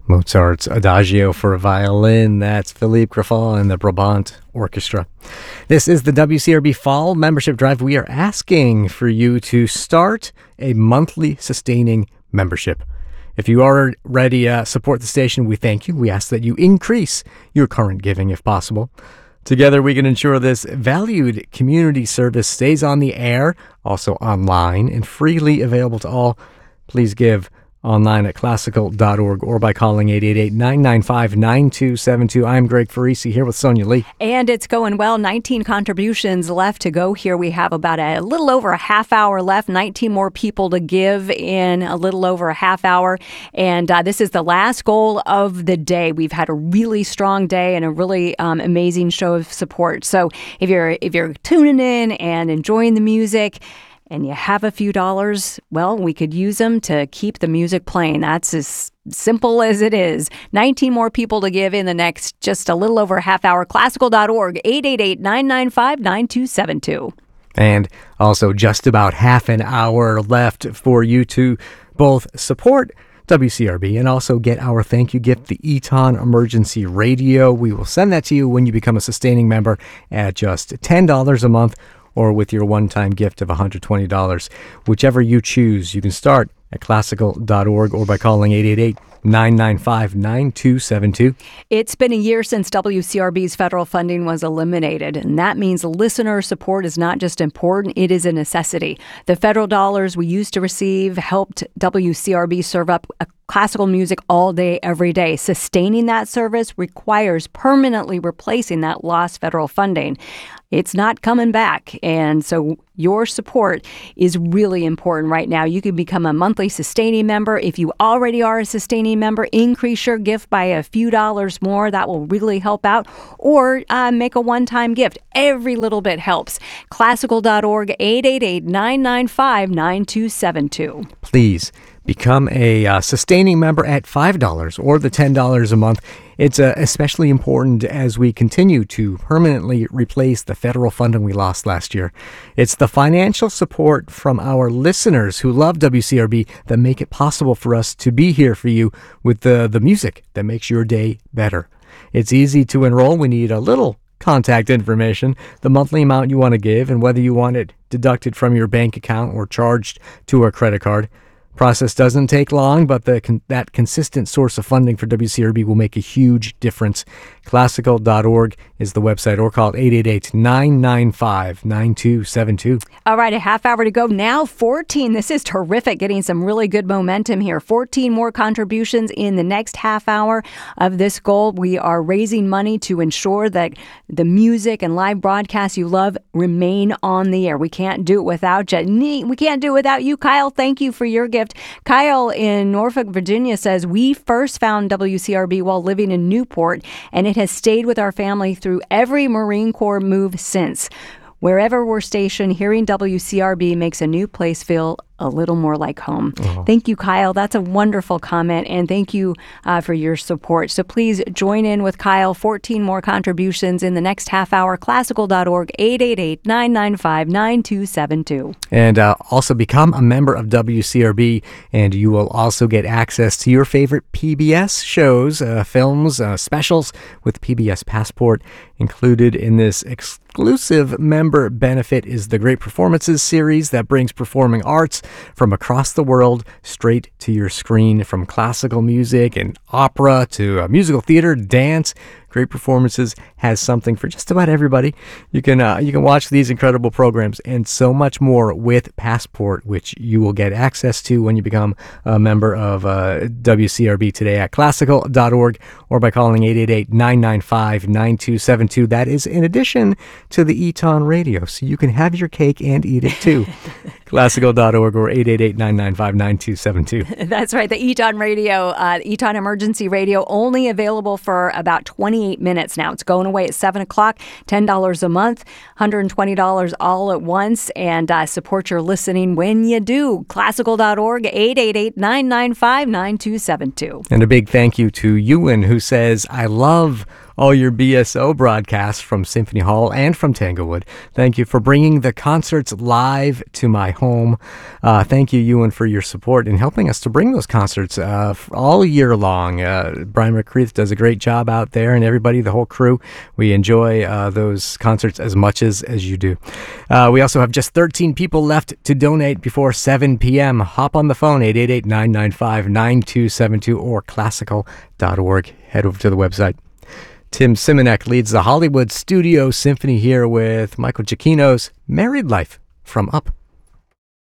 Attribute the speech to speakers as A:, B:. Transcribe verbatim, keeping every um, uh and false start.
A: Mozart's Adagio for violin. That's Philippe Greffal and the Brabant Orchestra. This is the W C R B Fall Membership Drive. We are asking for you to start a monthly sustaining membership. If you already uh, support the station, we thank you. We ask that you increase your current giving if possible. Together, we can ensure this valued community service stays on the air, also online, and freely available to all. Please give online at classical dot org or by calling eight eight eight, nine nine five, nine two seven two. I'm Greg Farisi here with Sonia Lee.
B: And it's going well. nineteen contributions left to go here. We have about a little over a half hour left, nineteen more people to give in a little over a half hour. And uh, this is the last goal of the day. We've had a really strong day and a really um, amazing show of support. So if you're if you're tuning in and enjoying the music, and you have a few dollars, well, we could use them to keep the music playing. That's as simple as it is. nineteen more people to give in the next just a little over a half hour. classical dot org, eight eight eight, nine nine five, nine two seven two.
A: And also just about half an hour left for you to both support W C R B and also get our thank you gift, the Eton Emergency Radio. We will send that to you when you become a sustaining member at just ten dollars a month, or with your one-time gift of one hundred twenty dollars. Whichever you choose, you can start at classical dot org or by calling eight eight eight, nine nine five, nine two seven two.
B: It's been a year since W C R B's federal funding was eliminated, and that means listener support is not just important, it is a necessity. The federal dollars we used to receive helped W C R B serve up a classical music all day, every day. Sustaining that service requires permanently replacing that lost federal funding. It's not coming back, and so your support is really important right now. You can become a monthly sustaining member. If you already are a sustaining member, increase your gift by a few dollars more. That will really help out. Or uh, make a one-time gift. Every little bit helps. classical dot org, eight eight eight, nine nine five, nine two seven two.
A: Please become a uh, sustaining member at five dollars or the ten dollars a month. It's uh, especially important as we continue to permanently replace the federal funding we lost last year. It's the financial support from our listeners who love W C R B that make it possible for us to be here for you with the, the music that makes your day better. It's easy to enroll. We need a little contact information, the monthly amount you want to give, and whether you want it deducted from your bank account or charged to a credit card. Process doesn't take long, but the con- that consistent source of funding for W C R B will make a huge difference. classical dot org is the website, or call eight eight eight, nine nine five, nine two seven two.
B: All right, a half hour to go. Now fourteen. This is terrific, getting some really good momentum here. fourteen more contributions in the next half hour of this goal. We are raising money to ensure that the music and live broadcasts you love remain on the air. We can't do it without you. We can't do it without you, Kyle. Thank you for your gift. Kyle in Norfolk, Virginia says, we first found W C R B while living in Newport, and it has stayed with our family through every Marine Corps move since. Wherever we're stationed, hearing W C R B makes a new place feel a little more like home. Oh. Thank you, Kyle. That's a wonderful comment, and thank you uh, for your support. So please join in with Kyle. fourteen more contributions in the next half hour. classical dot org, eight eight eight, nine nine five, nine two seven two.
A: And uh, also become a member of W C R B, and you will also get access to your favorite P B S shows, uh, films, uh, specials with P B S Passport. Included in this exclusive member benefit is the Great Performances series that brings performing arts from across the world straight to your screen, from classical music and opera to uh, musical theater, dance. Great Performances has something for just about everybody. You can uh, you can watch these incredible programs and so much more with Passport, which you will get access to when you become a member of uh, W C R B today at classical dot org or by calling eight eight eight, nine nine five, nine two seven two. That is in addition to the Eton Radio, so you can have your cake and eat it too. classical dot org or eight eight eight, nine nine five, nine two seven two.
B: That's right. The Eton Radio, uh, Eton Emergency Radio, only available for about twenty-eight minutes now. It's going away at seven o'clock, ten dollars a month, one hundred twenty dollars all at once, and uh, support your listening when you do. classical dot org, eight eight eight, nine nine five, nine two seven two.
A: And a big thank you to Ewan, who says, I love all your B S O broadcasts from Symphony Hall and from Tanglewood. Thank you for bringing the concerts live to my home. Uh, thank you, Ewan, for your support in helping us to bring those concerts uh, all year long. Uh, Brian McCreath does a great job out there, and everybody, the whole crew, we enjoy uh, those concerts as much as, as you do. Uh, we also have just thirteen people left to donate before seven p.m. Hop on the phone, eight eight eight, nine nine five, nine two seven two or classical dot org. Head over to the website. Tim Simonek leads the Hollywood Studio Symphony here with Michael Giacchino's Married Life from Up.